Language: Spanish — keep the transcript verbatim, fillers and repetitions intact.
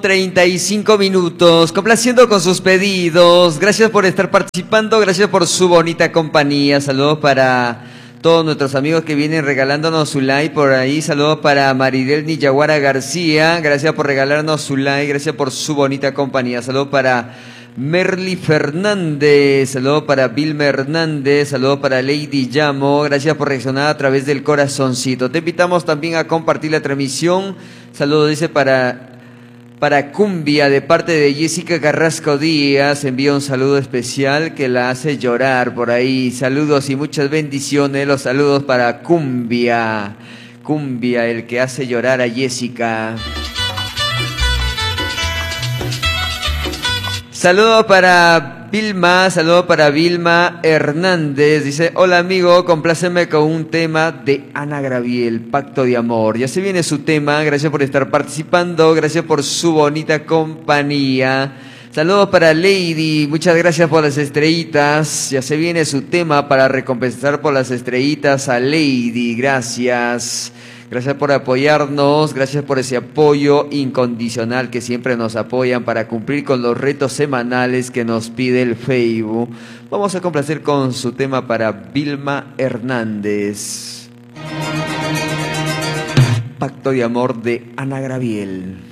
treinta y cinco minutos, complaciendo con sus pedidos. Gracias por estar participando, gracias por su bonita compañía. Saludos para todos nuestros amigos que vienen regalándonos su like por ahí. Saludos para Maridel Niyaguara García, gracias por regalarnos su like, gracias por su bonita compañía. Saludos para Merly Fernández, saludos para Vilma Hernández, saludos para Lady Llamo, gracias por reaccionar a través del corazoncito. Te invitamos también a compartir la transmisión. Saludos, dice, para... Para Cumbia, de parte de Jessica Carrasco Díaz, envía un saludo especial que la hace llorar por ahí. Saludos y muchas bendiciones. Los saludos para Cumbia. Cumbia, el que hace llorar a Jessica. Saludos para Vilma, saludos para Vilma Hernández. Dice, hola amigo, compláceme con un tema de Ana Gabriel, Pacto de Amor. Ya se viene su tema, gracias por estar participando, gracias por su bonita compañía. Saludos para Lady, muchas gracias por las estrellitas. Ya se viene su tema para recompensar por las estrellitas a Lady, gracias. Gracias por apoyarnos, gracias por ese apoyo incondicional que siempre nos apoyan para cumplir con los retos semanales que nos pide el Facebook. Vamos a complacer con su tema para Vilma Hernández. Pacto de Amor de Ana Gabriel.